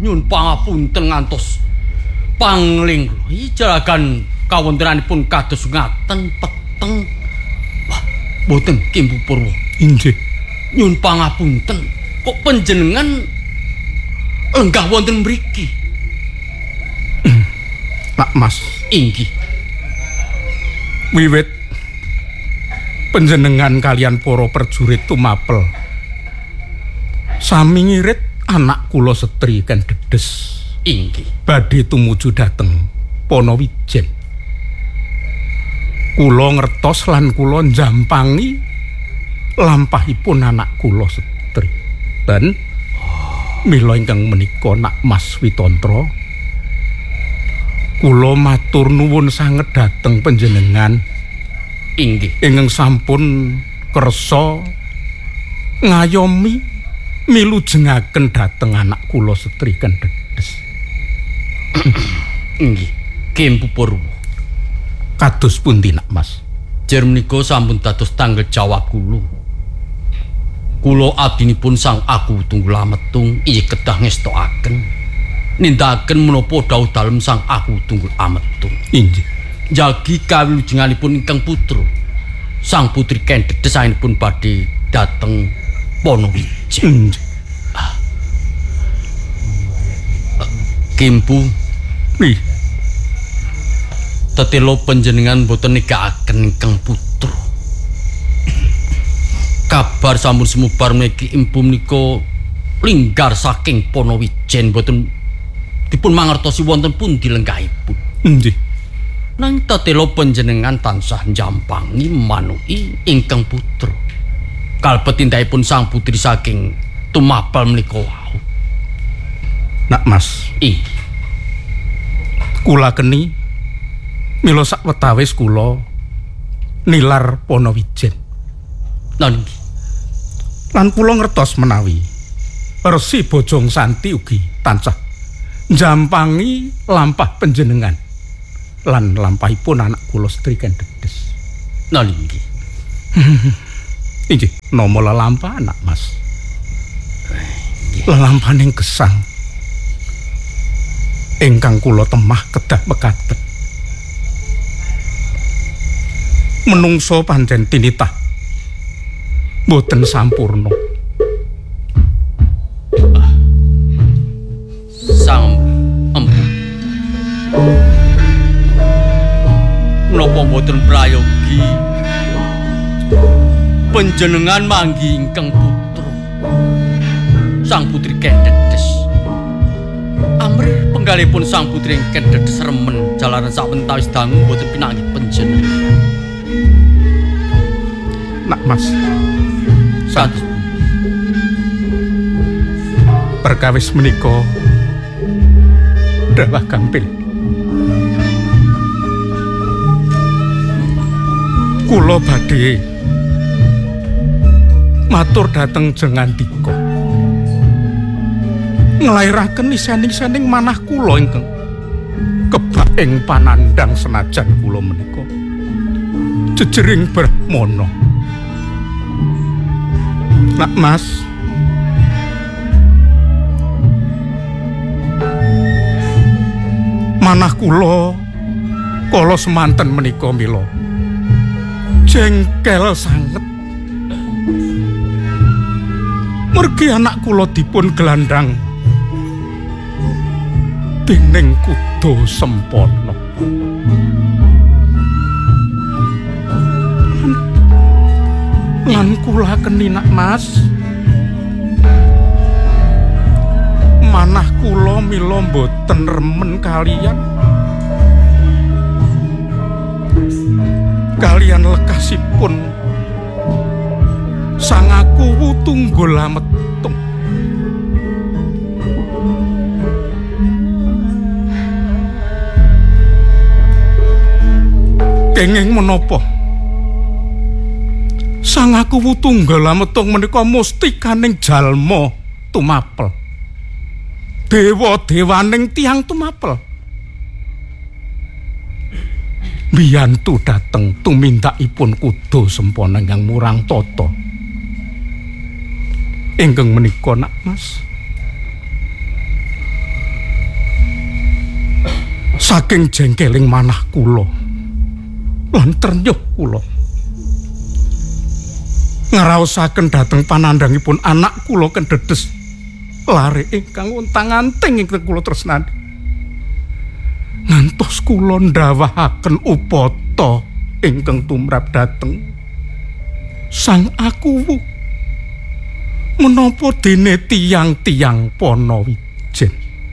nyun pangapunten ngantos pangling jalagan kawontenanipun kados ngaten peteng. Wah, boten Kimpu Purwo. Inggih. Nyun pangapunten, kok panjenengan lenggah wonten mriki? Nak Mas. Inggih. Wiwit panjenengan kalian para prajurit tumapel sami ngirit anak kula Setri kan Dedes. Inggih. Badhe tumuju dhateng Ponowijen. Kula ngertos lan kula njampangi lampahipun anak kula Setri. Dan mila ingkang menika Nak Mas Witontra, kula matur nuwun sanget dhateng panjenengan. Inggih. Ingkang sampun kersa ngayomi milujengaken dhateng anak kula Setri kan Dedes. Inggih. Kimpu Purwo. Kados pundi Nak Mas? Jer menika sampun dados tanggung jawab kula. Kula abdinipun Sang Aku Tunggul Ametung inggih kedah ngestokaken nindakaken menapa dawuh dalem Sang Aku Tunggul Ametung. Inggih. Jagi kawilujenganipun ingkang putra Sang Putri Ken Dedes saenipun badhe dhateng Ponowijen. Kimpu. Nggih. Tetelo panjenengan boten negakaken ingkang putra. Kabar sampun sumebar meniki empu menika linggar saking Ponowijen boten dipun mangertosi wonten pundi lenggahipun. Nggih. Nang tetelo panjenengan tansah njampangi manuki ingkang putra. Kalebet tindakipun Sang Putri saking tumapel menika wau. Nak Mas. Kula keni mila sawetawis kula nilar Ponowijen. Lan kula ngertos menawi Resi Bojong Santi ugi tansah njampangi lampah panjenengan lan lampahipun anak kula Setri Ken Dedes. Nggih. Inggih, nama lelampah Nak Mas. Lelampaning gesang ingkang kula temah kedah mekaten. Menungso pancen tinitah boten sampurna. Sang empu. Menapa boten prayogi panjenengan manggi ingkang putra Sang Putri Ken Dedes. Amrih penggalipun Sang Putri Ken Dedes remen jalaran sawentawis dangu boten pinanggih panjenengan. Nak Mas. Satus. Perkawis menika dawah gampil. Kula badhe matur dhateng Jengandika. Nglairaken isening-isening manah kula ingkang kebak ing panandang senajan kula menika jejering Brahmana. Nak Mas, manah kula kala semanten menika mila jengkel sanget. Mergi anak kula dipun gelandang dening kuda sempana. Lan kula keni Nak Mas, manah kula mila mboten remen kalian lekasipun Sang Aku Tunggul Ametung. Kenging menapa Sang Aku Tunggul Ametung menika mustikaning jalma tumapel, dewa-dewaning tiyang tumapel, biyantu dateng tumindakipun kuda sempana ingkang murang tata. Ingkang menika Nak Mas, saking jengkeling manah kula lan ternyuh kula ngraosaken dhateng panandhangipun anak kula Kendedes lare ingkang untang-anting ingkang kula tresnani ngantos kula ndawahaken upata ingkang tumrap dhateng Sang Akuwu menapa dene tiyang-tiyang Panawijen.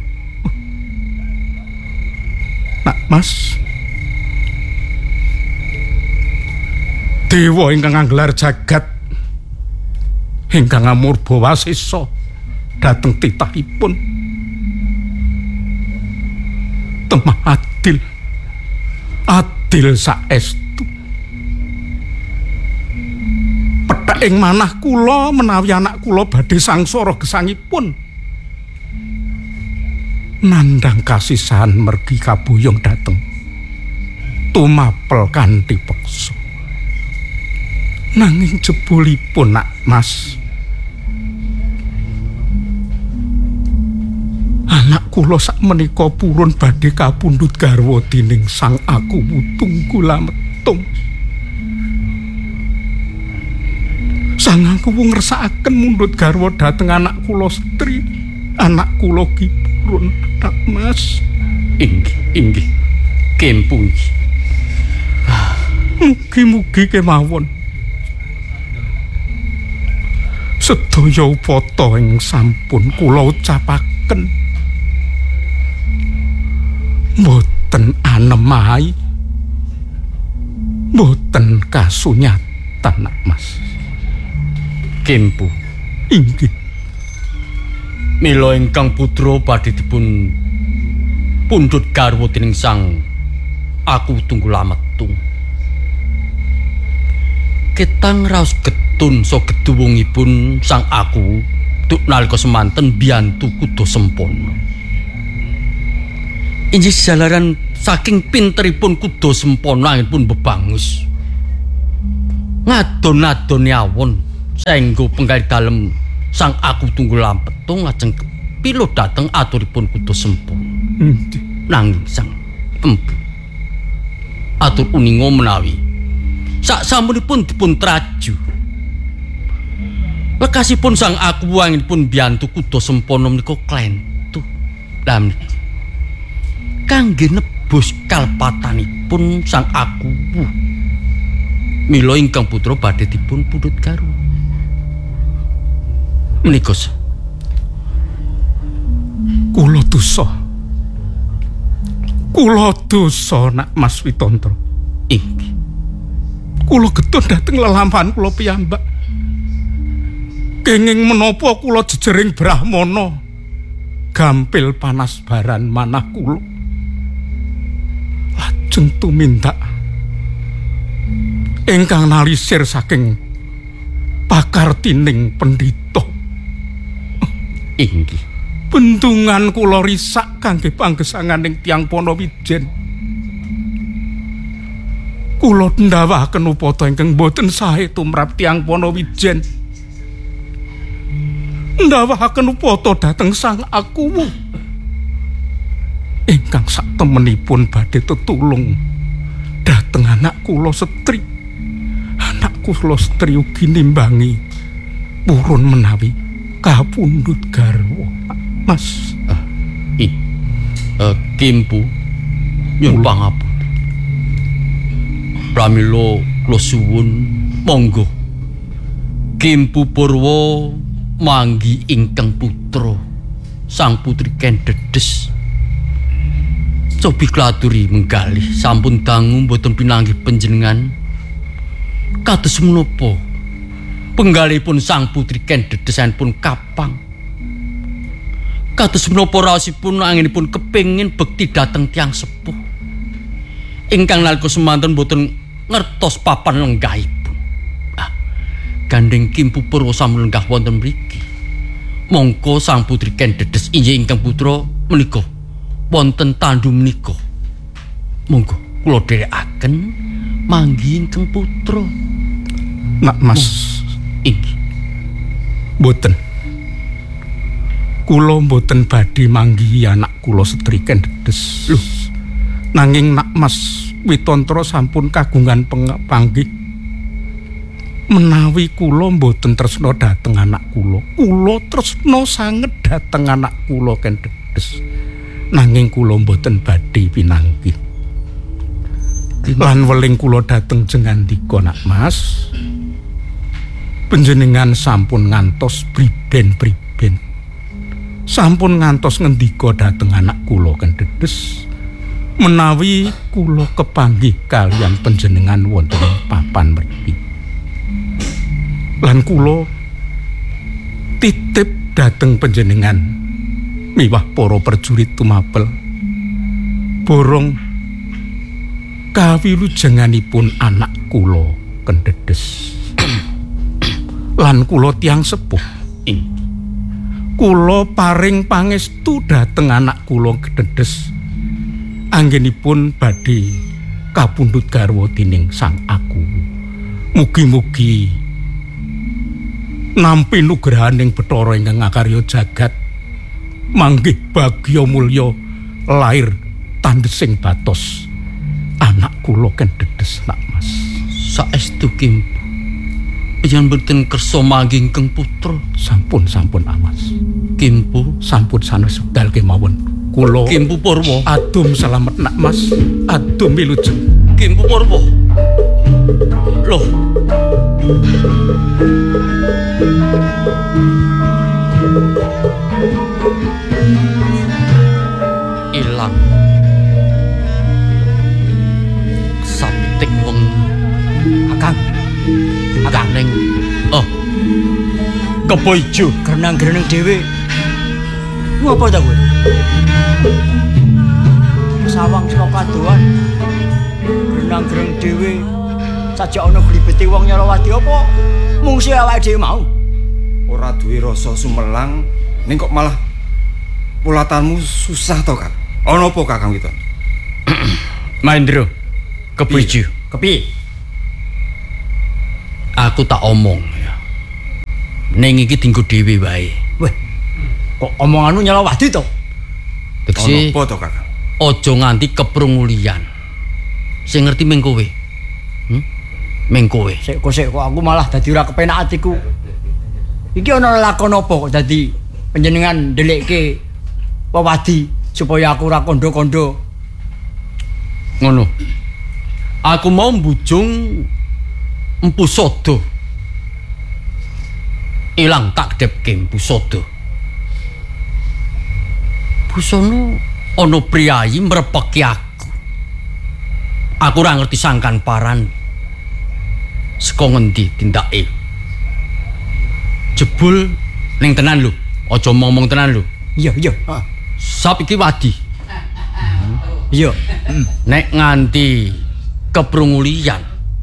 Nak Mas, dewa ingkang anggelar jagat ingkang amurba wasesa dhateng titahipun temah adil saestu pethak ing manah kula menawi anak kula badhe sangsara gesangipun nandhang kasisahan mergi kabuyung dhateng tumapel kanthi peksa nanging jebulipun Nak Mas anak kula sakmenika purun badhe kapundhut garwa dening Sang Akuwu Tunggul Ametung. Sang Akuwu ngersakaken mundhut garwa dhateng anak kula Setri, anak kula ki purun Nak Mas. Inggih. Kempu inggih. Mugi-mugi kemawon sedaya upata ing sampun kula ucapaken mboten anemai, mboten kasunyatan Nak Mas. Kempu. Inggih. Mila ingkang putra badhe dipun pundhut garwa dening Sang Akuwu Tunggul Ametung. Ketang raos getun so geduwungipun Sang Akuwu duk nalika semanten biyantu kuda Sempono. Inggih jalaran saking pinteripun kuda Sempono anggenipun bebangus. Ngadon-adon yawon saengga penggalih dalem Sang Akuwu Tunggul Ametung lajeng piluh dhateng aturipun kuda Sempono. Nanging Sang Empu atur uninga menawi sak sampunipun dipun traju lekasipun Sang Akuwu anggenipun biyantu kuda Sempono menika klentu. Lah menika kangge nebus kalpatanipun Sang Akuwu mila ingkang putra badhe dipun pundhut garwa menika kula dosa Nak Mas Witantra. Inggih. Kula getun dhateng lelampahan kula piyambak. Kenging menapa kula jejering Brahmana gampil panasbaran manah kula. Lajeng tumindak ingkang nalisir saking pakartining pendhita. Inggih. Bendungan kula risak kangge panggesanganing tiyang Panawijen. Kula ndhawahaken upata ingkang boten sae tumrap tiyang Panawijen. Ndhawahaken upata dhateng Sang Akuwu ingkang saktemenipun badhe tetulung dhateng anak kula Setri. Anak kula Setri ugi nimbangi purun menawi kapundhut garwa. Mas, Kempu nyuwun pangapunten. Pramila kula suwun monggo Kempu Purwa manggi ingkang putra Sang Putri Kendedes. Cobi klaturi menggalih sampun dangu mboten pinanggih panjenengan. Kados menapa penggalihipun Sang Putri Kendedes pun kapang. Kados menapa raosipun anginipun kepengin bekti dhateng tiyang sepuh ingkang nalika semanten boten ngertos papan lenggahipun. Gandeng Kempu Purwa sampun lenggah wonten mriki. Mongko Sang Putri Kendedes inggih ingkang putra menika wonten tandu menika. Monggo kula dherekaken manggi ingkang putra. Nak Mas. Inggih. Boten. Kula mboten badhe manggihi anak kula Setri Kendedes. Lho, Nanging Nak Mas Witontra sampun kagungan panggih menawi kula mboten tresna dhateng anak kula. Kula tresna sanget dhateng anak kula Ken Dedes. Nanging kula mboten badhe pinanggih. Lan weling kula dhateng jengandika Nak Mas. Panjenengan sampun ngantos priben-priben. Sampun ngantos ngendika dhateng anak kula Ken Dedes. Menawi kula kepanggih kalian panjenengan wonten papan mriki. Lan kula titip dhateng panjenengan miwah para prajurit tumapel borong kawilujenganipun anak kula Ken Dedes. Lan kula tiyang sepuh kula paring pangestu dhateng anak kula Ken Dedes. Anggenipun badhe kapundhut garwa dening Sang Aku. Mugi-mugi nampi nugrahaning Bathara ingkang ngakarya jagat manggih bagya mulya lair tandhesing batos anak kula Ken Dedes Nak Mas. Saestu Kim. Yen mboten kersa manggih ingkang putra. Sampun Amas. Kimpu Sampun sanes wekdal kemawon. Kula Kimpu Purwa. Adum selamat Nak Mas. Adum wilujeng. Kimpu Purwa. Loh. Ilang. Sapeting wong Akang ning Kebo Ijo Grenang-greneng dhewe. Ngopo ta kowe? Sawang saka kadoan. Grenang-greneng dhewe. Sajak ana glibete wong Nyarawadi apa? Mungsi awake dhewe mau. Ora duwe rasa sumelang ning kok malah pulatanmu susah to, Kak. Ana apa Kakang Witon? Mahendra, Kebo Ijo. Kepiye? Aku tak omong ya. Ning iki dinggo dhewe wae. Weh. Kok omonganmu Nyarawadi to? Tegese Ana apa to, Kakang? aja nganti keprungulian. Sing ngerti meng kowe. Meng kowe. Sik kok aku malah dadi ora kepenak atiku. Iki ana lakon apa kok dadi panjenengan ndelikke wewadi supaya aku ora kondo-kondo. Ngono. Aku mau mbujung Empu Sodo. Ilang tak depke Empu Sodo. Busono ana priyayi mrepeki aku. Aku ora ngerti sangkan paran. Saka ngendi tindake? Jebul ning tenan lho, aja ngomong tenan lho. Iya. Sap iki wadi. Iya. Nek nganti keprungulian.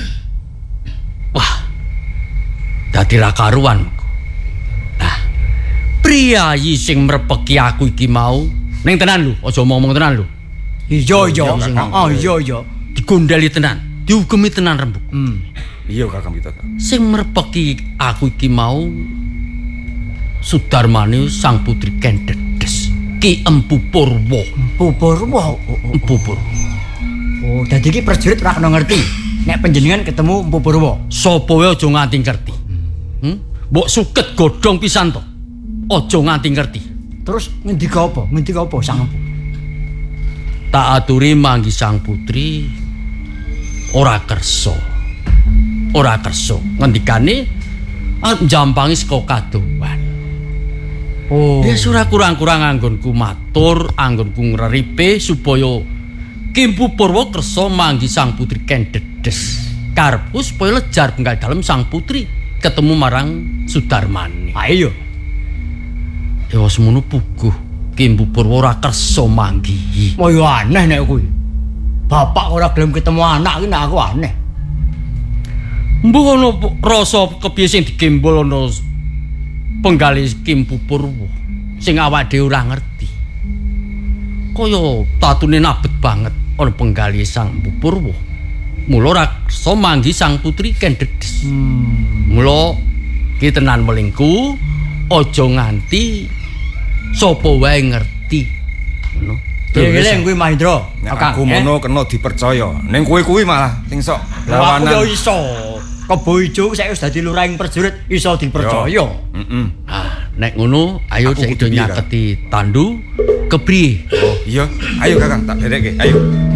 Wah. Dadi ra karuan. Nah, priyayi sing mrepeki aku iki mau ning tenan lho, aja ngomong tenan lho. Iya. Iya. Digondheli tenan, diugemi tenan rembug. Iya, Kakang Witon. Sing mrepeki aku iki mau Sudarmane sang putri Ken Dedes, Ki Empu Purwa. Empu Purwa. Empu Purwa. Oh, dadi iki prajurit ora kena ngerti nek panjenengan ketemu Empu Purwa. Sapa wae aja nganti ngerti. Mbok suket godhong pisan to. Aja nganti ngerti. Terus ngendika apa? Ngendika apa sang empu? Tak aturi manggi sang putri ora kersa. Ora kersa. Ngendikane arep njampangi saka kadowan. Oh. Ya ora kurang-kurang anggonku matur, anggonku ngreripe supaya Kimpu Purwa kersa manggi sang putri Ken Dedes. Karepku supaya lejar bengkal dalem sang putri ketemu marang Sudarmane. Ayo. Ya semono puguh. Kimpu Purwa ora kersa manggi. Moyo aneh nek kuwi. Bapak ora gelem ketemu anak iki nek aku aneh. Mbuh ana rasa kepiye sing digembol ana penggali Kimpu Purwa sing awake dhewe ora ngerti. Kaya tatune nabet banget ana penggali sang Empu Purwa. Mula ora kersa manggi sang putri Ken Dedes. Mula ki tenan melingku aja nganti sapa wae ngerti. Ngono. Eling kuwi Mahendra. Nek aku ngono kena dipercaya. Ning kuwi malah sing sok lawanan. Aku yo iso. Kebo Ijo saiki wis dadi lurahing prajurit iso dipercaya. Heeh. Ah, nek ngono ayo Aku saiki kudu do nyaketi tandu kepriye. Oh, iya. Ayo Kakang, tak derekke. Ayo.